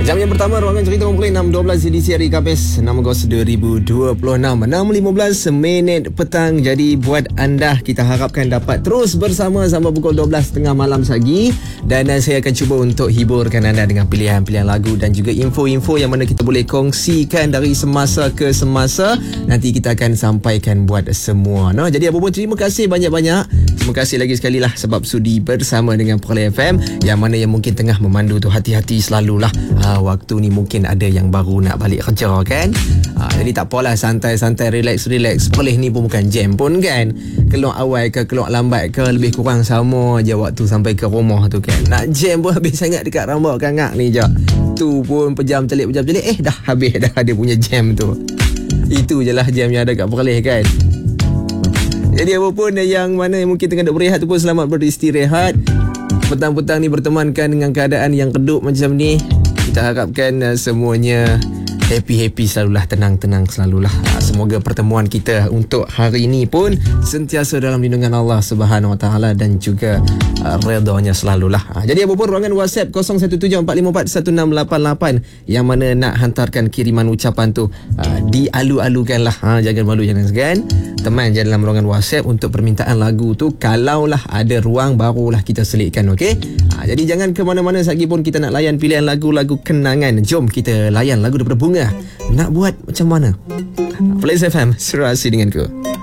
Jam yang pertama, ruangan cerita memulai 6.12 edisi hari Khamis 6 Ogos 2026, 6.15 minit petang. Jadi buat anda, kita harapkan dapat terus bersama sampai pukul 12 tengah malam lagi. Dan saya akan cuba untuk hiburkan anda dengan pilihan-pilihan lagu dan juga info-info yang mana kita boleh kongsikan dari semasa ke semasa. Nanti kita akan sampaikan buat semua. No? Jadi apa pun, terima kasih banyak-banyak. Terima kasih lagi sekali lah sebab sudi bersama dengan Perlis FM. Yang mana yang mungkin tengah memandu tu, hati-hati selalulah. Waktu ni mungkin ada yang baru nak balik kerja kan. Jadi tak apalah, santai-santai, relax. Perlis ni pun bukan jam pun kan. Keluar awal ke keluar lambat ke, lebih kurang sama je waktu sampai ke rumah tu kan. Nak jam pun habis sangat dekat rambut kangak ni je. Tu pun pejam celik dah habis dah dia punya jam tu. Itu je lah jam yang ada kat Perlis kan. Jadi apa pun yang mana yang mungkin tengah duk berehat tu pun selamat beristirahat. Petang-petang ni bertemankan dengan keadaan yang redup macam ni. Kita harapkan semuanya happy selalulah, tenang selalulah. Semoga pertemuan kita untuk hari ini pun sentiasa dalam lindungan Allah Subhanahu Wa Taala dan juga redanya selalulah. Jadi apa pun, ruangan WhatsApp 0174541688 yang mana nak hantarkan kiriman ucapan tu dialu-alukanlah. Jangan malu, jangan segan. Teman je dalam ruangan WhatsApp untuk permintaan lagu tu. Kalaulah ada ruang, barulah kita selitkan, okey? Jadi jangan ke mana-mana, lagi pun kita nak layan pilihan lagu-lagu kenangan. Jom kita layan lagu daripada Bunga. Nak buat macam mana? Perlis FM, serasi denganku.